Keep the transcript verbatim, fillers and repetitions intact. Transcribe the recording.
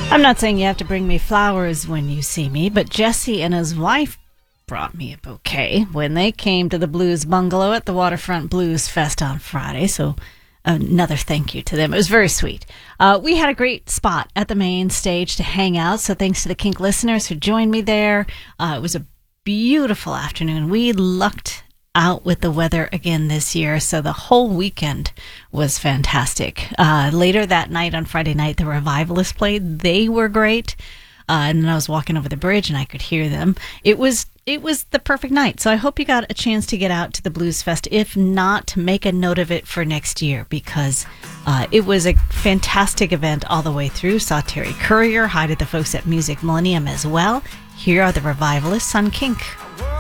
I'm not saying you have to bring me flowers when you see me, but Jesse and his wife brought me a bouquet when they came to the Blues Bungalow at the Waterfront Blues Fest on Friday, so another thank you to them. It was very sweet. Uh, we had a great spot at the main stage to hang out, so thanks to the Kink listeners who joined me there. Uh, it was a beautiful afternoon. We lucked out with the weather again this year, so the whole weekend was fantastic. Uh, later that night, on Friday night, the Revivalists played. They were great. Uh, and then I was walking over the bridge and I could hear them. It was it was the perfect night. So I hope you got a chance to get out to the Blues Fest. If not, make a note of it for next year, because uh, it was a fantastic event all the way through. Saw Terry Courier, hi to the folks at Music Millennium as well. Here are the Revivalists on Kink.